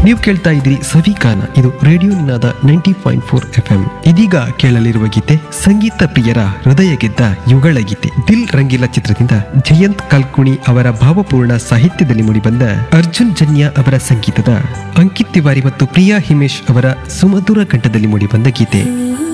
ನೀವು ಕೇಳ್ತಾ ಇದ್ದೀರಿ ಸವಿಗಾನ, ಇದು ರೇಡಿಯೋ ನಿನಾದ 90.4 FM. ಇದೀಗ ಕೇಳಲಿರುವ ಗೀತೆ ಸಂಗೀತ ಪ್ರಿಯರ ಹೃದಯ ಗೆದ್ದ ಯುಗಳ ಗೀತೆ. ದಿಲ್ ರಂಗಿಲ ಚಿತ್ರದಿಂದ ಜಯಂತ್ ಕಲ್ಕುಣಿ ಅವರ ಭಾವಪೂರ್ಣ ಸಾಹಿತ್ಯದಲ್ಲಿ ಮೂಡಿಬಂದ ಅರ್ಜುನ್ ಜನ್ಯ ಅವರ ಸಂಗೀತದ ಅಂಕಿತ್ ತಿವಾರಿ ಮತ್ತು ಪ್ರಿಯಾ ಹಿಮೇಶ್ ಅವರ ಸುಮಧುರ ಕಂಠದಲ್ಲಿ ಮೂಡಿಬಂದ ಗೀತೆ.